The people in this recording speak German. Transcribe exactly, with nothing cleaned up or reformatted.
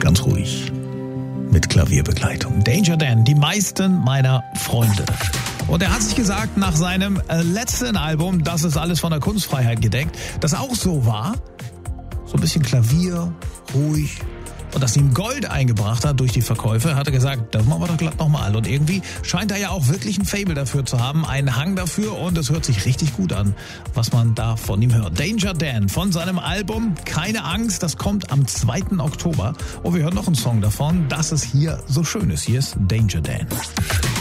ganz ruhig. Mit Klavierbegleitung. Danger Dan, die meisten meiner Freunde. Und er hat sich gesagt, nach seinem letzten Album, das ist alles von der Kunstfreiheit gedeckt, das auch so war, so ein bisschen Klavier, ruhig, und das ihm Gold eingebracht hat durch die Verkäufe, hat er gesagt, das machen wir doch glatt nochmal. Und irgendwie scheint er ja auch wirklich ein Faible dafür zu haben, einen Hang dafür, und es hört sich richtig gut an, was man da von ihm hört. Danger Dan von seinem Album Keine Angst, das kommt am zweiten Oktober. Und wir hören noch einen Song davon, dass es hier so schön ist. Hier ist Danger Dan.